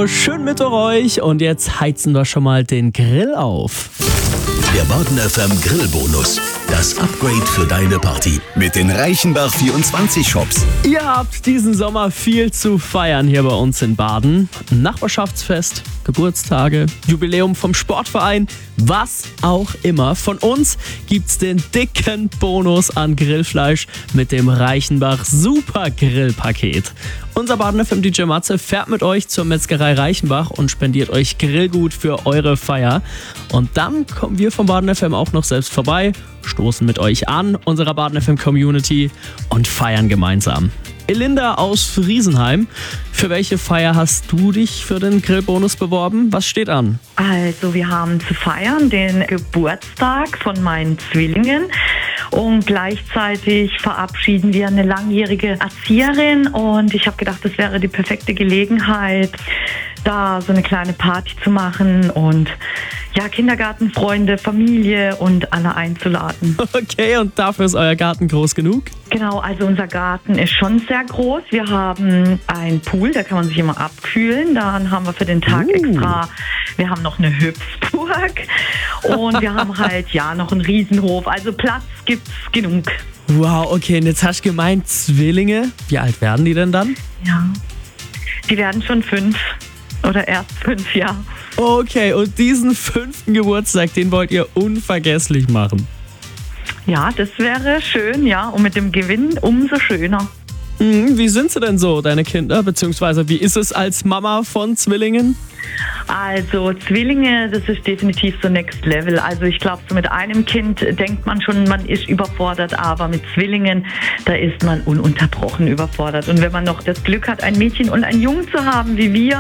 schönen Mittwoch euch und jetzt heizen wir schon mal den Grill auf. Der Baden FM Grillbonus. Das Upgrade für deine Party. Mit den Reichenbach 24 Shops. Ihr habt diesen Sommer viel zu feiern hier bei uns in Baden. Nachbarschaftsfest, Geburtstage, Jubiläum vom Sportverein, was auch immer. Von uns gibt's den dicken Bonus an Grillfleisch mit dem Reichenbach Super Grillpaket. Unser Baden FM DJ Matze fährt mit euch zur Metzgerei Reichenbach und spendiert euch Grillgut für eure Feier. Und dann kommen wir vom Baden FM auch noch selbst vorbei, stoßen mit euch an, unserer Baden FM Community und feiern gemeinsam. Elinda aus Friesenheim, für welche Feier hast du dich für den Grillbonus beworben? Was steht an? Also wir haben zu feiern den Geburtstag von meinen Zwillingen und gleichzeitig verabschieden wir eine langjährige Erzieherin und ich habe gedacht, das wäre die perfekte Gelegenheit, da so eine kleine Party zu machen und ja, Kindergartenfreunde, Familie und alle einzuladen. Okay, und dafür ist euer Garten groß genug? Genau, also unser Garten ist schon sehr groß. Wir haben einen Pool, da kann man sich immer abkühlen. Dann haben wir für den Tag extra, wir haben noch eine Hüpfburg und wir haben halt noch einen Riesenhof. Also Platz gibt's genug. Wow, okay, und jetzt hast du gemeint Zwillinge. Wie alt werden die denn dann? Ja, die werden schon 5 oder erst 5 Jahre. Okay, und diesen 5. Geburtstag, den wollt ihr unvergesslich machen? Ja, das wäre schön, ja. Und mit dem Gewinn umso schöner. Wie sind sie denn so, deine Kinder? Beziehungsweise wie ist es als Mama von Zwillingen? Also Zwillinge, das ist definitiv so Next Level. Also ich glaube, so mit einem Kind denkt man schon, man ist überfordert, aber mit Zwillingen, da ist man ununterbrochen überfordert. Und wenn man noch das Glück hat, ein Mädchen und einen Jungen zu haben, wie wir,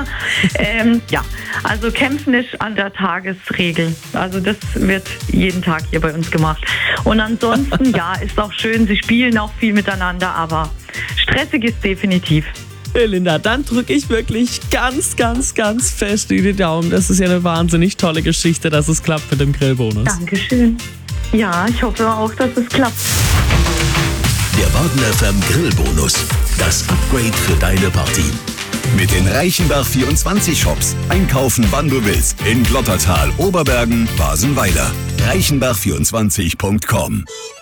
also kämpfen ist an der Tagesregel. Also das wird jeden Tag hier bei uns gemacht. Und ansonsten, ist auch schön, sie spielen auch viel miteinander, aber stressig ist definitiv. Linda, dann drücke ich wirklich ganz, ganz, ganz fest in die Daumen. Das ist ja eine wahnsinnig tolle Geschichte, dass es klappt mit dem Grillbonus. Dankeschön. Ja, ich hoffe auch, dass es klappt. Der Baden FM Grillbonus. Das Upgrade für deine Party. Mit den Reichenbach 24 Shops. Einkaufen, wann du willst. In Glottertal, Oberbergen, Basenweiler. Reichenbach24.com